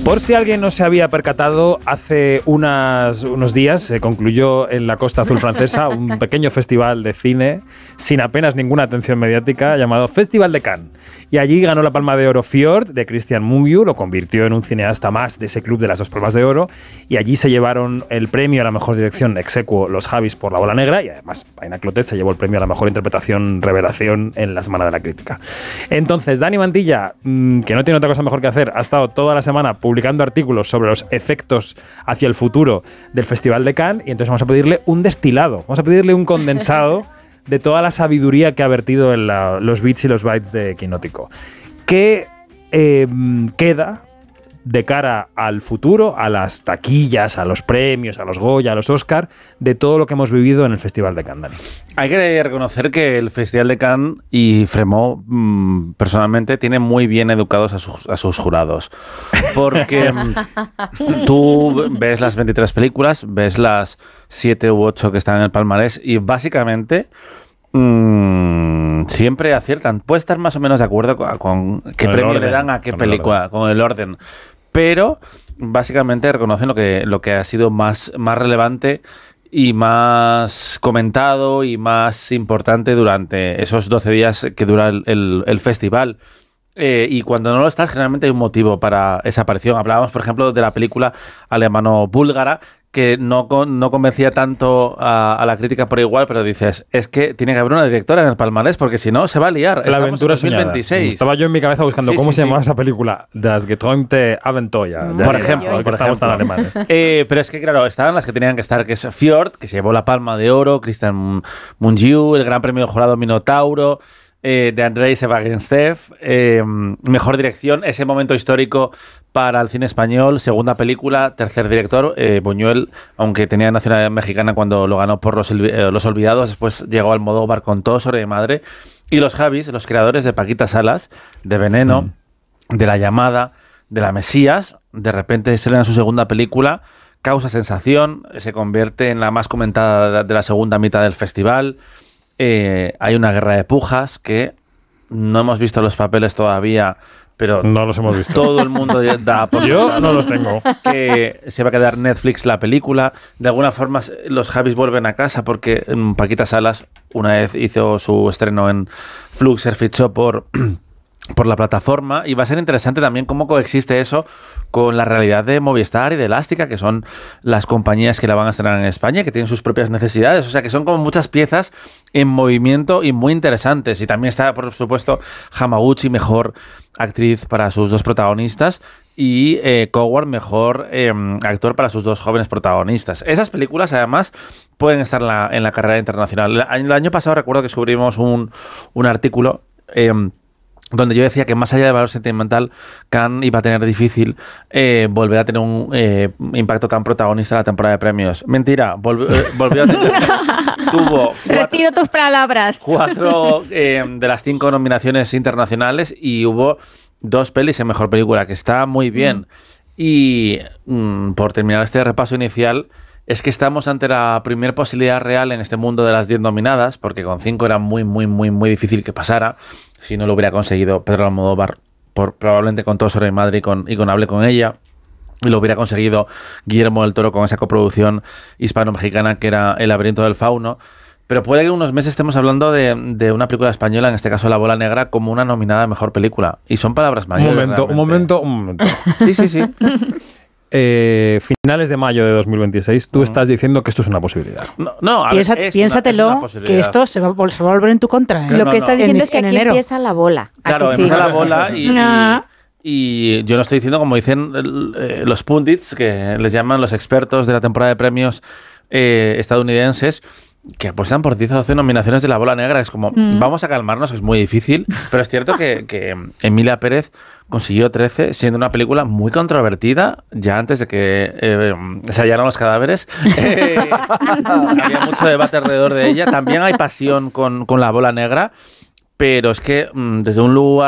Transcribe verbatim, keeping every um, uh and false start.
Por si alguien no se había percatado, hace unas, unos días se concluyó en la Costa Azul francesa un pequeño festival de cine sin apenas ninguna atención mediática llamado Festival de Cannes. Y allí ganó la Palma de Oro Fjord de Christian Mungiu, lo convirtió en un cineasta más de ese club de las dos Palmas de Oro, y allí se llevaron el premio a la mejor dirección ex aequo los Javis por La Bola Negra, y además Aina Clotet se llevó el premio a la mejor interpretación revelación en la Semana de la Crítica. Entonces, Dani Mantilla, mmm, que no tiene otra cosa mejor que hacer, ha estado toda la semana publicando artículos sobre los efectos hacia el futuro del Festival de Cannes, y entonces vamos a pedirle un destilado, vamos a pedirle un condensado de toda la sabiduría que ha vertido en la, los bits y los bytes de Quinótico. ¿Qué eh, queda de cara al futuro, a las taquillas, a los premios, a los Goya, a los Oscar, de todo lo que hemos vivido en el Festival de Cannes, Dani? Hay que reconocer que el Festival de Cannes y Fremont, mmm, personalmente, tiene muy bien educados a sus, a sus jurados. Porque tú ves las veintitrés películas, ves las siete u ocho que están en el palmarés y básicamente mmm, siempre aciertan. Puede estar más o menos de acuerdo con, con qué con premio orden, le dan a qué película, con el orden. Pero básicamente reconocen lo que, lo que ha sido más, más relevante y más comentado y más importante durante esos doce días que dura el, el, el festival. Eh, y cuando no lo estás, generalmente hay un motivo para esa aparición. Hablábamos, por ejemplo, de la película alemano-búlgara, que no, con, no convencía tanto a, a la crítica por igual, pero dices, es que tiene que haber una directora en el palmarés, porque si no, se va a liar. La aventura soñada. Estaba yo en mi cabeza buscando sí, cómo sí, se llamaba sí. esa película. Das geträumte Abenteuer. Mm, por ejemplo. Porque estamos tan alemanes. Eh, pero es que, claro, estaban las que tenían que estar, que es Fjord, que se llevó la Palma de Oro, Christian Mungiu, el Gran Premio del Jurado Minotauro, eh, de Andrei Sebagenstev, eh, mejor dirección, ese momento histórico para el cine español, segunda película, tercer director, eh, Buñuel, aunque tenía nacionalidad mexicana cuando lo ganó por Los, eh, los Olvidados, después llegó Almodóvar con Todo sobre mi madre, y los Javis, los creadores de Paquita Salas, de Veneno, mm. de La Llamada, de La Mesías, de repente estrenan su segunda película, causa sensación, se convierte en la más comentada de la segunda mitad del festival. Eh, hay una guerra de pujas que no hemos visto los papeles todavía, pero no los hemos visto. Todo el mundo da por yo no los tengo. Que se va a quedar Netflix la película. De alguna forma los Javis vuelven a casa porque Paquita Salas una vez hizo su estreno en Fluxer, fichó por por la plataforma, y va a ser interesante también cómo coexiste eso con la realidad de Movistar y de Elástica, que son las compañías que la van a estrenar en España, que tienen sus propias necesidades, o sea que son como muchas piezas en movimiento y muy interesantes. Y también está, por supuesto, Hamaguchi, mejor actriz para sus dos protagonistas, y eh, Coward, mejor eh, actor para sus dos jóvenes protagonistas. Esas películas, además, pueden estar en la, en la carrera internacional. El año pasado recuerdo que descubrimos un, un artículo eh, donde yo decía que más allá de valor sentimental, Cannes iba a tener difícil eh, volver a tener un eh, impacto tan protagonista en la temporada de premios. Mentira, volv eh, volvió a tener... tuvo cuatro, Retiro tus palabras. Cuatro eh, de las cinco nominaciones internacionales, y hubo dos pelis en mejor película, que está muy bien. Mm. Y mm, por terminar este repaso inicial, es que estamos ante la primera posibilidad real en este mundo de las diez nominadas, porque con cinco era muy, muy, muy, muy difícil que pasara, si no lo hubiera conseguido Pedro Almodóvar, por, probablemente con Todo sobre mi madre y con, y con Hablé con ella, y lo hubiera conseguido Guillermo del Toro con esa coproducción hispano-mexicana que era El laberinto del fauno. Pero puede que en unos meses estemos hablando de, de una película española, en este caso La Bola Negra, como una nominada a mejor película. Y son palabras mayores. Un momento, realmente. un momento, un momento. Sí, sí, sí. Eh, finales de mayo de dos mil veintiséis, tú uh-huh. estás diciendo que esto es una posibilidad. No, no a Piensa, ver, es piénsatelo, una, es una que esto se va, se va a volver en tu contra. ¿eh? Lo no, que no. está diciendo en, es que en aquí enero. empieza la bola. Claro, sí? empieza la bola y, no. y, y yo no estoy diciendo, como dicen eh, los pundits, que les llaman los expertos de la temporada de premios eh, estadounidenses, que apuestan por diez o doce nominaciones de La Bola Negra. Es como, mm. vamos a calmarnos, es muy difícil, pero es cierto que, que Emilia Pérez consiguió trece, siendo una película muy controvertida, ya antes de que eh, se hallaran los cadáveres. Eh, había mucho debate alrededor de ella. También hay pasión con, con La Bola Negra, pero es que mmm, desde un lugar